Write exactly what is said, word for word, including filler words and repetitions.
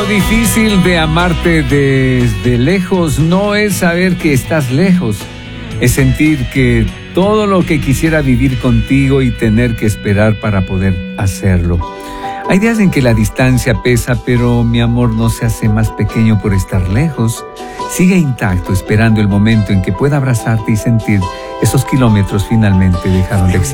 difícil de amarte desde lejos no es saber que estás lejos, es sentir que todo lo que quisiera vivir contigo y tener que esperar para poder hacerlo. Hay días en que la distancia pesa, pero mi amor no se hace más pequeño por estar lejos. Sigue intacto, esperando el momento en que pueda abrazarte y sentir esos kilómetros finalmente dejaron de existir.